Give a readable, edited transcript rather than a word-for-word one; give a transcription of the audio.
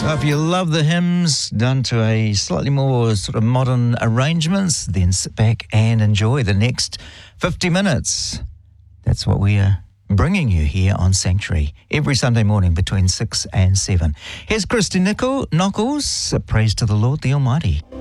So if you love the hymns done to a slightly more sort of modern arrangements, then sit back and enjoy the next 50 minutes. That's what we are bringing you here on Sanctuary every Sunday morning between 6 and 7. Here's Christy Knuckles, Praise to the Lord the Almighty.